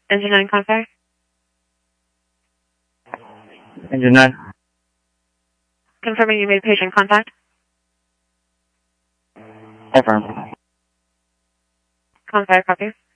Engine 9 Confire. Engine 9. Confirming you made patient contact. Affirm. Confire, copy.